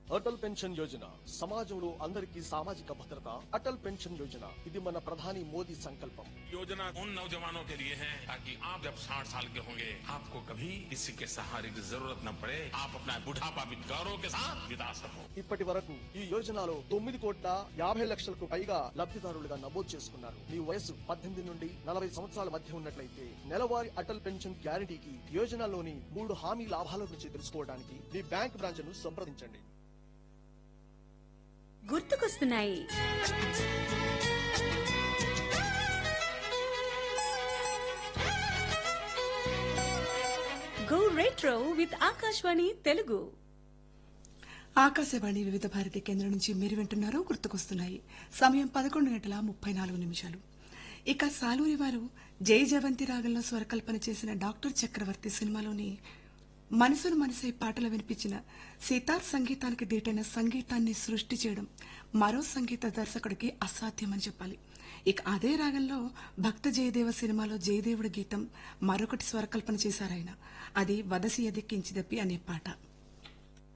Atal pension Yojana సమాజంలో అందరికీ సామాజిక భద్రత. అటల్ పెన్షన్ యోజన ఇది మన ప్రధాని మోదీ సంకల్పం. योजना उन नौजवानों के लिए है ताकि आप जब 60 साल के होंगे आपको कभी किसी के सहारे की जरूरत न पड़े, आप अपना बुढ़ापा भी गौरव के साथ बिता सको। ఇప్పటి వరకు ఈ యోజనలో 9,50,00,000కు పైగా లబ్ధిదారులుగా నమోదు చేసుకున్నారు. మీ వయసు 18 నుండి 40 సంవత్సరాల మధ్య ఉన్నట్లయితే నెలవారీ అటల్ పెన్షన్ గ్యారంటీకి యోజనలోని 3 హామీ లాభాల గురించి తెలుసుకోవడానికి మీ బ్యాంక్ బ్రాంచ్ ను సంప్రదించండి. గుర్తుకొస్తున్నాయి. Go retro with Akashvani Telugu. Akashvani వివిధ భారతి కేంద్రం నుంచి మీరు వింటున్నారు గుర్తుకొస్తున్నాయి. సమయం 11:34. ఇక సాలూరి వారు జై జవంతి రాగంలో స్వరకల్పన చేసిన డాక్టర్ చక్రవర్తి సినిమాలోని మనసును మనసై పాటలు వినిపించిన సితార్ సంగీతానికి దీటైన సంగీతాన్ని సృష్టి చేయడం మరో సంగీత దర్శకుడికి అసాధ్యమని చెప్పాలి. ఇక అదే రాగంలో భక్త జయదేవ సినిమాలో జయదేవుడి గీతం మరొకటి స్వరకల్పన చేశారాయన. అది వదసి ఎదిక్కించిదప్పి అనే పాట.